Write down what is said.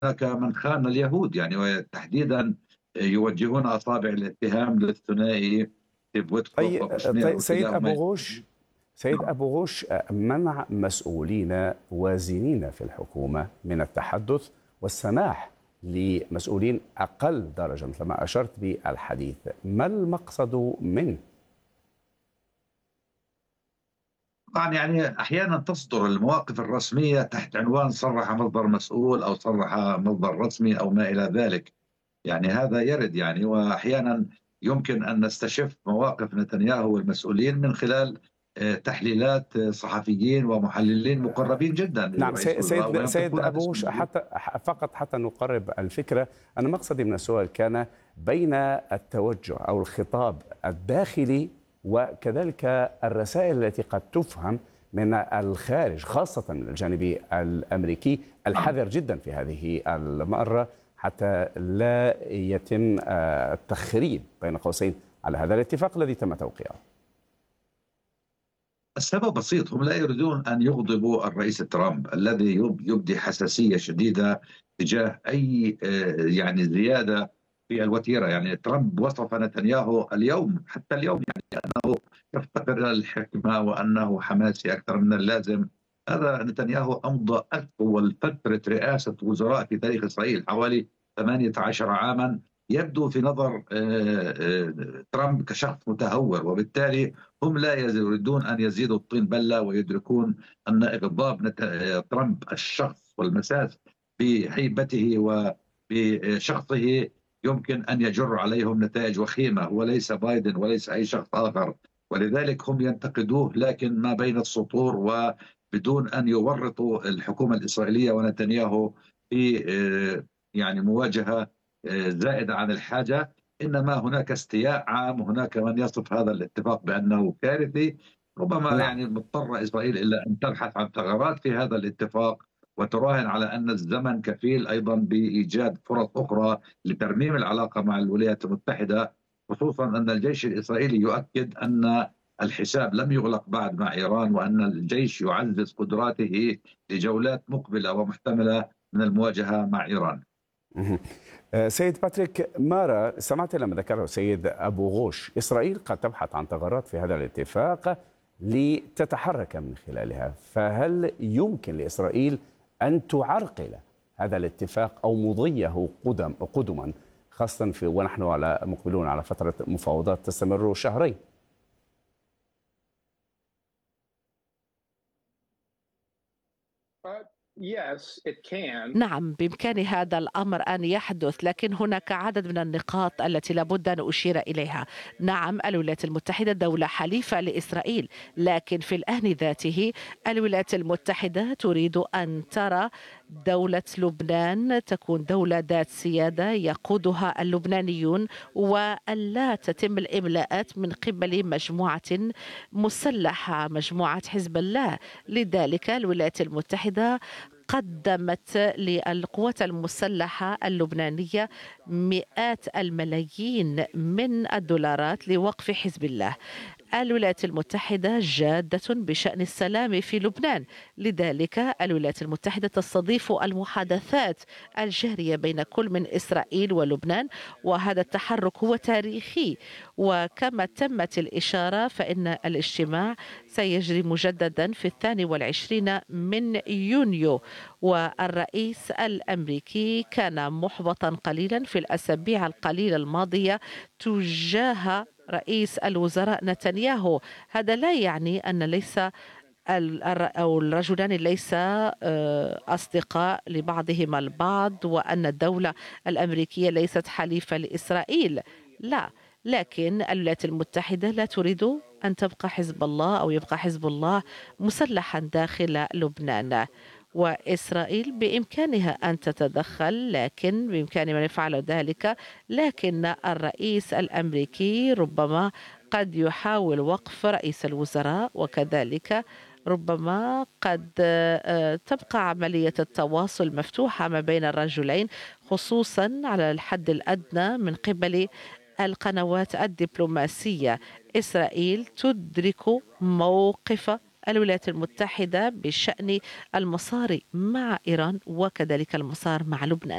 هناك من خان اليهود يعني، وتحديدا يوجهون أصابع الاتهام للثنائي بوتكوف وكوشنير سيد أبو وكلاهما. غوش، سيد نعم. أبو غوش، منع مسؤولين وازنين في الحكومة من التحدث والسماح لمسؤولين أقل درجة مثل ما أشرت بالحديث، ما المقصد منه؟ طبعا يعني أحيانا تصدر المواقف الرسمية تحت عنوان صرح مصدر مسؤول أو صرح مصدر رسمي أو ما إلى ذلك. يعني هذا يرد يعني، وأحيانا يمكن أن نستشف مواقف نتنياهو والمسؤولين من خلال تحليلات صحفيين ومحللين مقربين جدا نعم لرئيس الوزراء سيد وينطقون أبو باسم غوش، الوزراء. حتى نقرب الفكرة، أنا مقصدي من السؤال كان بين التوجه أو الخطاب الداخلي وكذلك الرسائل التي قد تفهم من الخارج، خاصة من الجانب الأمريكي، نعم. الحذر جدا في هذه المرة حتى لا يتم التخريب بين قوسين على هذا الاتفاق الذي تم توقيعه. السبب بسيط، هم لا يريدون أن يغضبوا الرئيس ترامب الذي يبدي حساسية شديدة تجاه أي يعني زيادة في الوتيرة. يعني ترامب وصف نتنياهو اليوم، حتى اليوم، يعني أنه يفتقر إلى الحكمة وأنه حماسي أكثر من اللازم. هذا نتنياهو أمضى أطول فترة رئاسة وزراء في تاريخ إسرائيل، حوالي 18 عاما. يبدو في نظر ترامب كشخص متهور، وبالتالي هم لا يريدون أن يزيدوا الطين بلة، ويدركون أن إغضاب ترامب الشخص والمساس بهيبته وبشخصه يمكن أن يجر عليهم نتائج وخيمة. هو ليس بايدن وليس أي شخص آخر، ولذلك هم ينتقدوه لكن ما بين السطور، وبدون أن يورطوا الحكومة الإسرائيلية ونتنياهو في يعني مواجهة زائدة عن الحاجة. إنما هناك استياء عام، هناك من يصف هذا الاتفاق بأنه كارثي. ربما نعم. يعني مضطر إسرائيل إلا أن تبحث عن ثغرات في هذا الاتفاق، وتراهن على أن الزمن كفيل أيضا بإيجاد فرص أخرى لترميم العلاقة مع الولايات المتحدة، خصوصا أن الجيش الإسرائيلي يؤكد أن الحساب لم يغلق بعد مع إيران، وأن الجيش يعزز قدراته لجولات مقبلة ومحتملة من المواجهة مع إيران. مهم. سيد باتريك مارا، سمعت لما ذكره سيد أبو غوش، إسرائيل قد تبحث عن ثغرات في هذا الاتفاق لتتحرك من خلالها، فهل يمكن لإسرائيل أن تعرقل هذا الاتفاق أو مضيه قدما، خاصة ونحن مقبلون على فترة مفاوضات تستمر شهرين؟ نعم، بإمكان هذا الأمر أن يحدث، لكن هناك عدد من النقاط التي لابد أن أشير إليها. نعم، الولايات المتحدة دولة حليفة لإسرائيل، لكن في الآن ذاته الولايات المتحدة تريد أن ترى دولة لبنان تكون دولة ذات سيادة يقودها اللبنانيون، وألا تتم الإملاءات من قبل مجموعة مسلحة، مجموعة حزب الله. لذلك الولايات المتحدة قدمت للقوات المسلحة اللبنانية مئات الملايين من الدولارات لوقف حزب الله. الولايات المتحدة جادة بشأن السلام في لبنان، لذلك الولايات المتحدة تستضيف المحادثات الجارية بين كل من إسرائيل ولبنان، وهذا التحرك هو تاريخي. وكما تمت الإشارة فإن الاجتماع سيجري مجددا في 22 من يونيو، والرئيس الأمريكي كان محبطا قليلا في الأسابيع القليلة الماضية تجاه رئيس الوزراء نتنياهو. هذا لا يعني أن ليس أو الرجلان ليس أصدقاء لبعضهما البعض، وأن الدولة الأمريكية ليست حليفة لإسرائيل، لا. لكن الولايات المتحدة لا تريد أن تبقى حزب الله أو يبقى حزب الله مسلحا داخل لبنان، وإسرائيل بإمكانها أن تتدخل، لكن بإمكان من يفعل ذلك. لكن الرئيس الأمريكي ربما قد يحاول وقف رئيس الوزراء، وكذلك ربما قد تبقى عملية التواصل مفتوحة ما بين الرجلين، خصوصا على الحد الأدنى من قبل القنوات الدبلوماسية. إسرائيل تدرك موقف الولايات المتحدة بشأن المسار مع إيران وكذلك المسار مع لبنان.